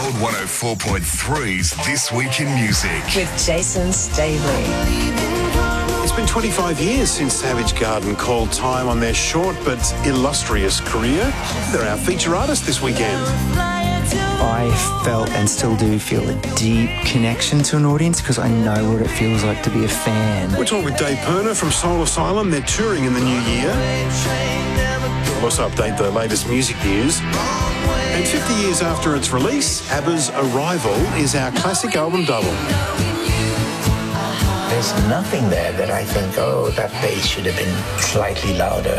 Gold 104.3's This Week in Music. With Jason Staveley. It's been 25 years since Savage Garden called time on their short but illustrious career. They're our feature artist this weekend. I felt and still do feel a deep connection to an audience because I know what it feels like to be a fan. We're talking with Dave Perner from Soul Asylum. They're touring in the new year. We'll also update the latest music news. And 50 years after its release, ABBA's Arrival is our classic album double. There's nothing there that I think, oh, that bass should have been slightly louder.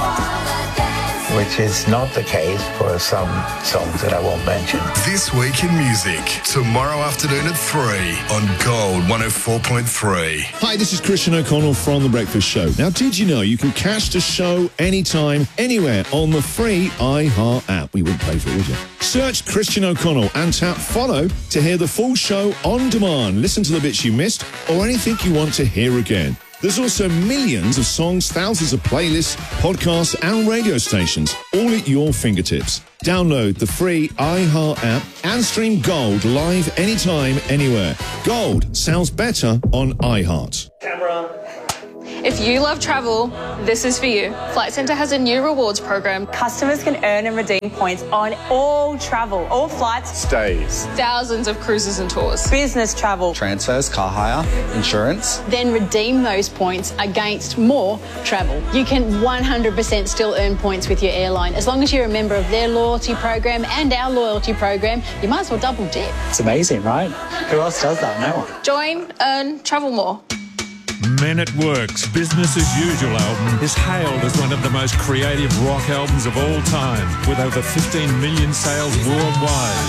Which is not the case for some songs that I won't mention. This Week in Music, tomorrow afternoon at 3 on Gold 104.3. Hi, this is Christian O'Connell from The Breakfast Show. Now, did you know you can catch the show anytime, anywhere on the free iHeart app? We wouldn't pay for it, would you? Search Christian O'Connell and tap follow to hear the full show on demand. Listen to the bits you missed or anything you want to hear again. There's also millions of songs, thousands of playlists, podcasts and radio stations, all at your fingertips. Download the free iHeart app and stream Gold live anytime, anywhere. Gold sounds better on iHeart. Camera. If you love travel, this is for you. Flight Centre has a new rewards program. Customers can earn and redeem points on all travel, all flights, Stays. Thousands of cruises and tours. business travel. Transfers, car hire, insurance. Then redeem those points against more travel. You can 100% still earn points with your airline. As long as you're a member of their loyalty program and our loyalty program, you might as well double dip. It's amazing, right? Who else does that? No one. Join, earn, travel more. Men at Work's Business as Usual album is hailed as one of the most creative rock albums of all time, with over 15 million sales worldwide.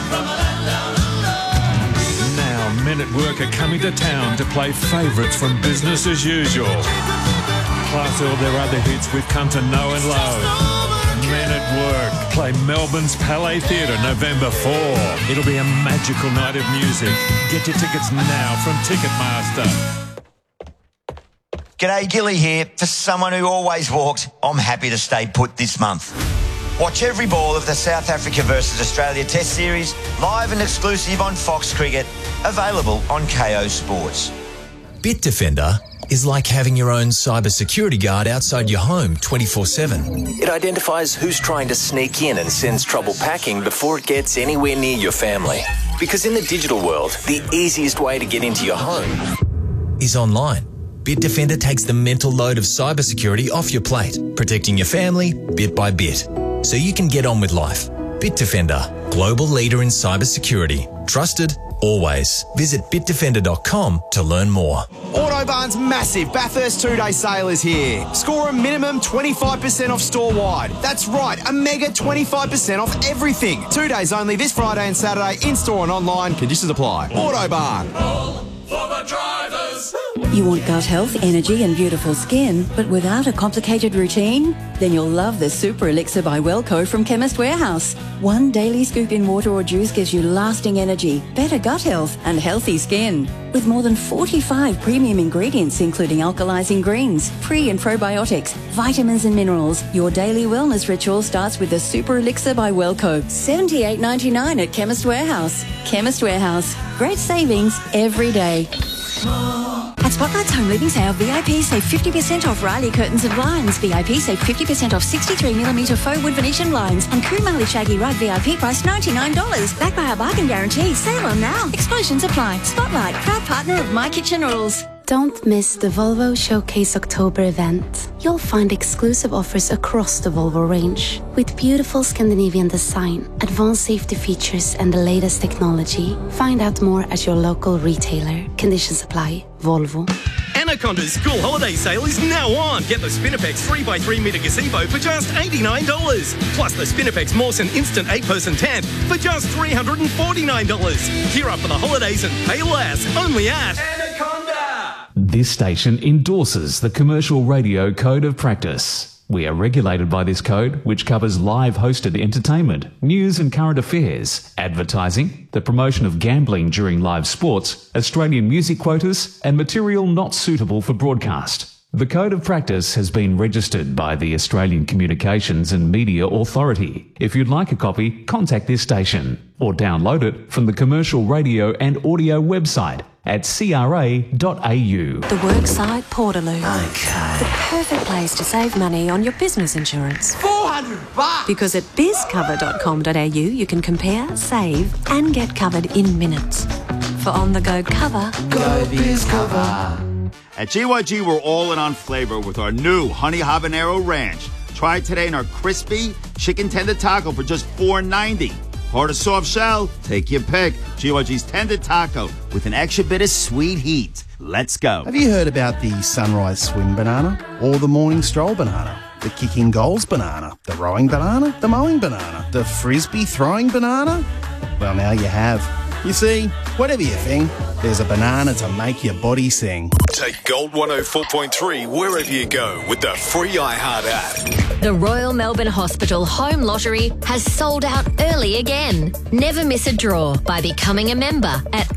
Now, Men at Work are coming to town to play favourites from Business as Usual, plus all their other hits we've come to know and love. Men at Work play Melbourne's Palais Theatre November 4. It'll be a magical night of music. Get your tickets now from Ticketmaster. G'day, Gilly here. For someone who always walks, I'm happy to stay put this month. Watch every ball of the South Africa versus Australia Test Series live and exclusive on Fox Cricket, available on KO Sports. Bitdefender is like having your own cybersecurity guard outside your home 24/7. It identifies who's trying to sneak in and sends trouble packing before it gets anywhere near your family. Because in the digital world, the easiest way to get into your home is online. Bitdefender takes the mental load of cybersecurity off your plate, protecting your family bit by bit, so you can get on with life. Bitdefender, global leader in cybersecurity. Trusted, always. Visit bitdefender.com to learn more. Autobarn's massive Bathurst 2-day sale is here. Score a minimum 25% off store-wide. That's right, a mega 25% off everything. 2 days only this Friday and Saturday, in-store and online. Conditions apply. Autobarn. For the drivers. You want gut health, energy and beautiful skin, but without a complicated routine? Then you'll love the Super Elixir by Wellco from Chemist Warehouse. One daily scoop in water or juice gives you lasting energy, better gut health and healthy skin. With more than 45 premium ingredients including alkalizing greens, pre and probiotics, vitamins and minerals, your daily wellness ritual starts with the Super Elixir by Wellco. $78.99 at Chemist Warehouse. Chemist Warehouse. Great savings every day. At Spotlight's Home Living Sale, VIP save 50% off Riley Curtains and Blinds. VIP save 50% off 63mm faux wood Venetian blinds. And Kumali Shaggy Rug VIP price $99. Backed by our bargain guarantee. Sale on now. Exclusions apply. Spotlight, proud partner of My Kitchen Rules. Don't miss the Volvo Showcase October event. You'll find exclusive offers across the Volvo range. With beautiful Scandinavian design, advanced safety features and the latest technology. Find out more at your local retailer. Conditions apply. Volvo. Anaconda's school holiday sale is now on. Get the Spinifex 3x3 metre gazebo for just $89. Plus the Spinifex Mawson Instant 8-person tent for just $349. Gear up for the holidays and pay less. Only at Anaconda. This station endorses the Commercial Radio Code of Practice. We are regulated by this code, which covers live hosted entertainment, news and current affairs, advertising, the promotion of gambling during live sports, Australian music quotas, and material not suitable for broadcast. The Code of Practice has been registered by the Australian Communications and Media Authority. If you'd like a copy, contact this station or download it from the Commercial Radio and Audio website at cra.au. The Worksite Portaloo. Okay. The perfect place to save money on your business insurance. $400! Because at bizcover.com.au you can compare, save and get covered in minutes. For on-the-go cover, go BizCover. At GYG, we're all in on flavor with our new Honey Habanero Ranch. Try it today in our crispy chicken tender taco for just $4.90. Hard or soft shell? Take your pick. GYG's tender taco with an extra bit of sweet heat. Let's go. Have you heard about the sunrise swim banana? Or the morning stroll banana? The kicking goals banana? The rowing banana? The mowing banana? The frisbee throwing banana? Well, now you have. You see, whatever you think, there's a banana to make your body sing. Take Gold 104.3 wherever you go with the free iHeart app. The Royal Melbourne Hospital Home Lottery has sold out early again. Never miss a draw by becoming a member at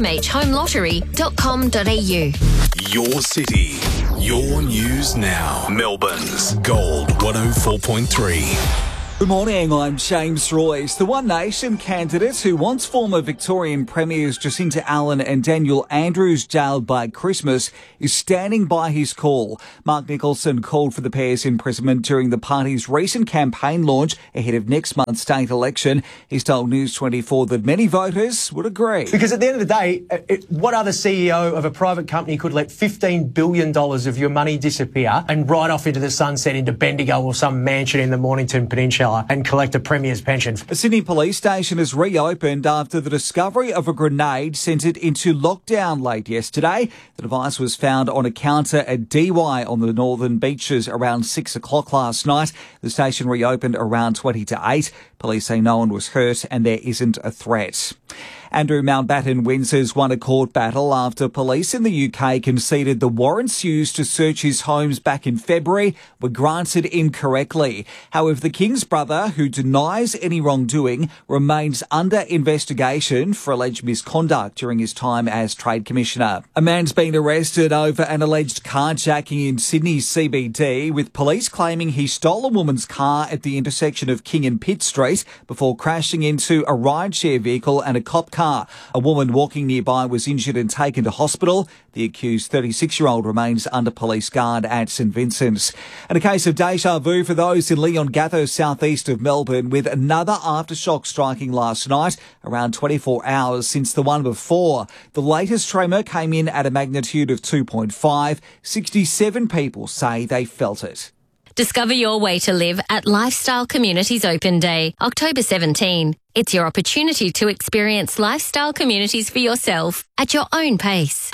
rmhhomelottery.com.au. Your city, your news now. Melbourne's Gold 104.3. Good morning, I'm James Royce. The One Nation candidate who wants former Victorian Premiers Jacinta Allen and Daniel Andrews jailed by Christmas is standing by his call. Mark Nicholson called for the pair's imprisonment during the party's recent campaign launch ahead of next month's state election. He's told News 24 that many voters would agree. Because at the end of the day, what other CEO of a private company could let $15 billion of your money disappear and ride off into the sunset into Bendigo or some mansion in the Mornington Peninsula and collect a Premier's pension? A Sydney police station has reopened after the discovery of a grenade sent it into lockdown late yesterday. The device was found on a counter at DY on the northern beaches around 6 o'clock last night. The station reopened around 20 to 8. Police say no one was hurt and there isn't a threat. Andrew Mountbatten Windsor's won a court battle after police in the UK conceded the warrants used to search his homes back in February were granted incorrectly. However, the King's brother, who denies any wrongdoing, remains under investigation for alleged misconduct during his time as Trade Commissioner. A man's been arrested over an alleged carjacking in Sydney's CBD, with police claiming he stole a woman's car at the intersection of King and Pitt Street before crashing into a rideshare vehicle and a cop car. A woman walking nearby was injured and taken to hospital. The accused 36-year-old remains under police guard at St Vincent's. And a case of deja vu for those in Leongatha, southeast of Melbourne, with another aftershock striking last night, around 24 hours since the one before. The latest tremor came in at a magnitude of 2.5. 67 people say they felt it. Discover your way to live at Lifestyle Communities Open Day, October 17. It's your opportunity to experience lifestyle communities for yourself at your own pace.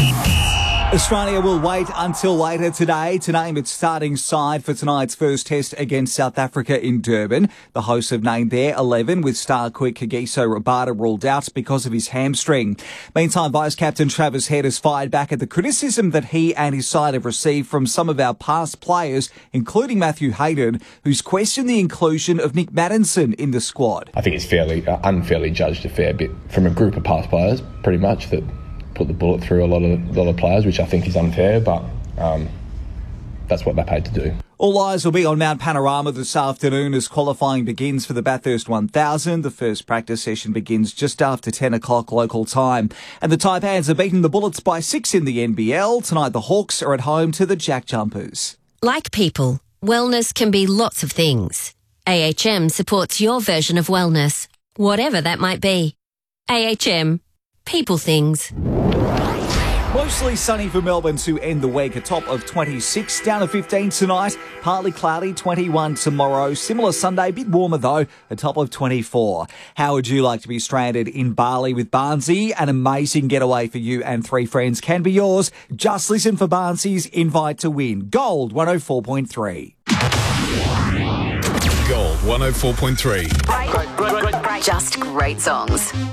Australia will wait until later today to name its starting side for tonight's first test against South Africa in Durban. The hosts have named their 11 with star quick Kagiso Rabada ruled out because of his hamstring. Meantime, Vice-Captain Travis Head has fired back at the criticism that he and his side have received from some of our past players, including Matthew Hayden, who's questioned the inclusion of Nick Maddinson in the squad. I think it's unfairly judged a fair bit from a group of past players, pretty much, that put the bullet through a lot of players, which I think is unfair, but that's what they're paid to do. All eyes will be on Mount Panorama this afternoon as qualifying begins for the Bathurst 1000. The first practice session begins just after 10 o'clock local time. And the Taipans have beaten the Bullets by 6 in the NBL. Tonight the Hawks are at home to the Jack Jumpers. Like people, wellness can be lots of things. AHM supports your version of wellness, whatever that might be. AHM. People things. Mostly sunny for Melbourne to end the week. A top of 26, down to 15 tonight. Partly cloudy, 21 tomorrow. Similar Sunday, bit warmer though, a top of 24. How would you like to be stranded in Bali with Barnsey? An amazing getaway for you and 3 friends can be yours. Just listen for Barnsey's invite to win. Gold 104.3. Gold 104.3. Just great songs.